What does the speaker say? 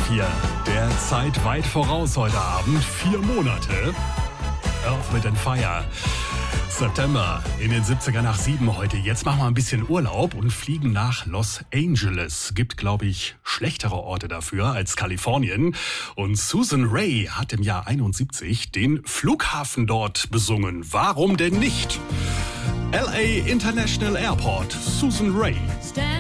4. Der Zeit weit voraus heute Abend. 4 Monate. Earth, Wind and Fire. September in den 70er nach 7 heute. Jetzt machen wir ein bisschen Urlaub und fliegen nach Los Angeles. Gibt, glaube ich, schlechtere Orte dafür als Kalifornien. Und Susan Rae hat im Jahr 71 den Flughafen dort besungen. Warum denn nicht? LA International Airport. Susan Rae.